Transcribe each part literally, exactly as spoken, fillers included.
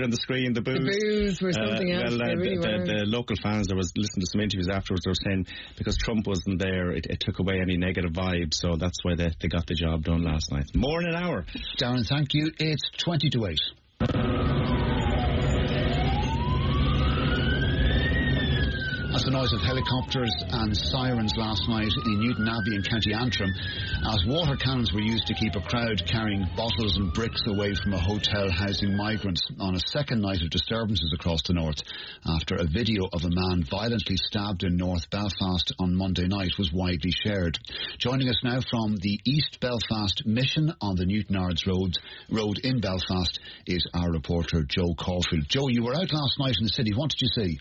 on the screen, the boos. The boos were something uh, else. Well, uh, they really the, were. the, the local fans, there was listening to some interviews afterwards, they were saying because Trump wasn't there, it, it took away any negative vibe, so that's why they, they got the job done last night. More in an hour. Darren, thank you. It's twenty to eight. That's the noise of helicopters and sirens last night in Newton Abbey in County Antrim as water cannons were used to keep a crowd carrying bottles and bricks away from a hotel housing migrants on a second night of disturbances across the north after a video of a man violently stabbed in North Belfast on Monday night was widely shared. Joining us now from the East Belfast Mission on the Newton Ards Road, road in Belfast is our reporter Joe Caulfield. Joe, you were out last night in the city. What did you see?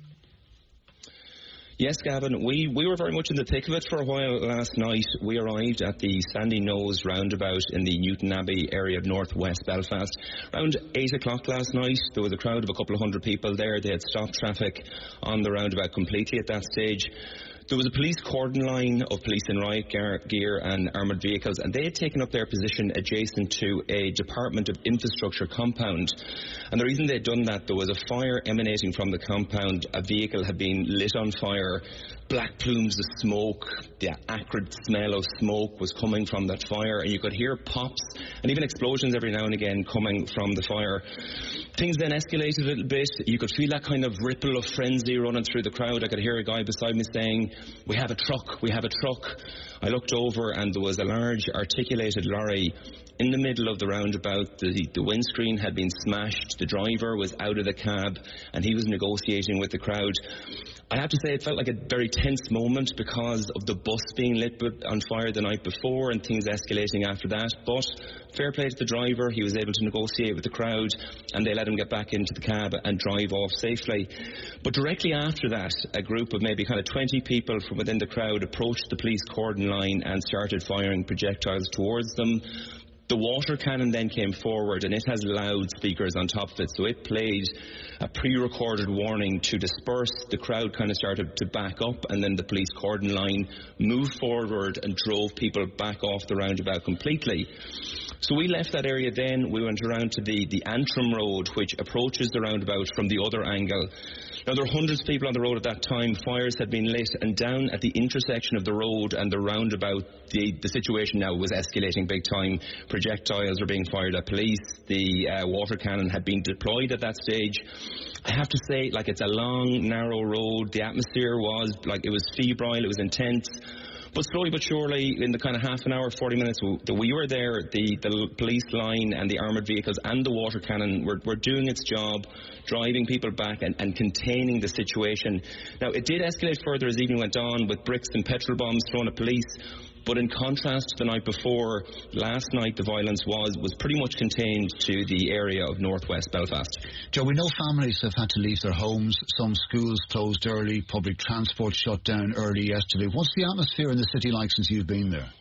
Yes, Gavin, we, we were very much in the thick of it for a while last night. We arrived at the Sandy Nose roundabout in the Newton Abbey area of northwest Belfast. Around eight o'clock last night, there was a crowd of a couple of hundred people there. They had stopped traffic on the roundabout completely at that stage. There was a police cordon line of police in riot gear and armoured vehicles, and they had taken up their position adjacent to a Department of Infrastructure compound. And the reason they'd done that, there was a fire emanating from the compound. A vehicle had been lit on fire. Black plumes of smoke, the acrid smell of smoke was coming from that fire, and you could hear pops and even explosions every now and again coming from the fire. Things then escalated a little bit. You could feel that kind of ripple of frenzy running through the crowd. I could hear a guy beside me saying, "We have a truck, we have a truck." I looked over and there was a large articulated lorry in the middle of the roundabout. The, the windscreen had been smashed. The driver was out of the cab and he was negotiating with the crowd. I have to say it felt like a very tense moment because of the bus being lit on fire the night before and things escalating after that. But fair play to the driver, he was able to negotiate with the crowd and they let him get back into the cab and drive off safely. But directly after that, a group of maybe kind of twenty people from within the crowd approached the police cordon line and started firing projectiles towards them. The water cannon then came forward, and it has loudspeakers on top of it, so it played a pre-recorded warning to disperse. The crowd kind of started to back up, and then the police cordon line moved forward and drove people back off the roundabout completely. So we left that area then. We went around to the, the Antrim Road, which approaches the roundabout from the other angle. Now, there were hundreds of people on the road at that time. Fires had been lit, and down at the intersection of the road and the roundabout, the, the situation now was escalating big time. Projectiles were being fired at police. The uh, water cannon had been deployed at that stage. I have to say, like, it's a long, narrow road. The atmosphere was, like, it was febrile, it was intense. But slowly but surely, in the kind of half an hour, forty minutes that we were there, the, the police line and the armoured vehicles and the water cannon were, were doing its job, driving people back and, and containing the situation. Now, it did escalate further as evening went on, with bricks and petrol bombs thrown at police. But in contrast to the night before, last night the violence was, was pretty much contained to the area of northwest Belfast. Joe, we know families have had to leave their homes. Some schools closed early, public transport shut down early yesterday. What's the atmosphere in the city like since you've been there?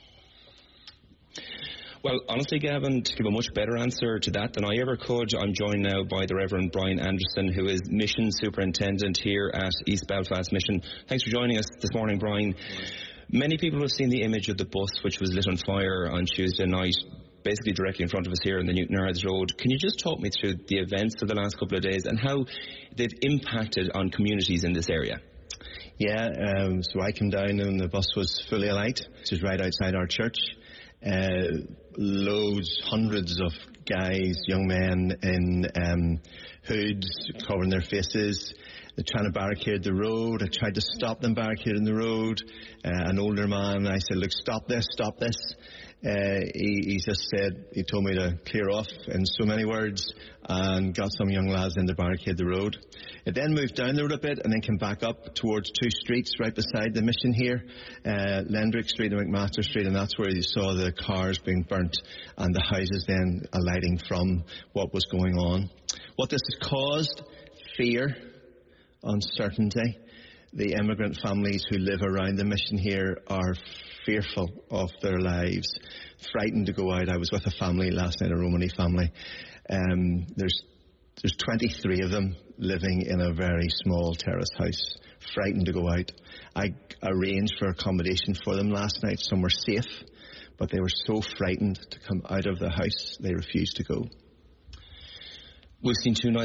Well, honestly, Gavin, to give a much better answer to that than I ever could, I'm joined now by the Reverend Brian Anderson, who is Mission Superintendent here at East Belfast Mission. Thanks for joining us this morning, Brian. Many people have seen the image of the bus which was lit on fire on Tuesday night, basically directly in front of us here on the Newton Ards Road. Can you just talk me through the events of the last couple of days and how they've impacted on communities in this area? Yeah, um, so I came down and the bus was fully alight, which is right outside our church. Uh, loads, hundreds of guys, young men in um, hoods covering their faces. They're trying to barricade the road. I tried to stop them barricading the road. Uh, an older man, I said, look, stop this, stop this. Uh, he, he just said, he told me to clear off in so many words and got some young lads in to barricade the road. It then moved down the road a bit and then came back up towards two streets right beside the mission here, uh, Lendrick Street and McMaster Street, and that's where you saw the cars being burnt and the houses then alighting from what was going on. What this has caused? Fear, uncertainty. The immigrant families who live around the mission here are fearful of their lives, frightened to go out. I was with a family last night, a Romani family. Um, there's there's twenty-three of them living in a very small terrace house, frightened to go out. I arranged for accommodation for them last night. Some were safe, but they were so frightened to come out of the house, they refused to go. We've seen two nights